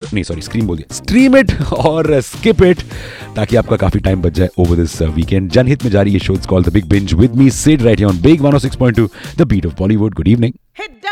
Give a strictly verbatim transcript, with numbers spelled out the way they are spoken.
नहीं sorry scream बोल दिया, स्ट्रीम इट और स्किप इट ताकि आपका काफी टाइम बच जाए ओवर दिस वीकेंड. जनहित में जारी ये show it's called the big binge with me Sid right here on big one O six point two the beat of Bollywood. Good evening.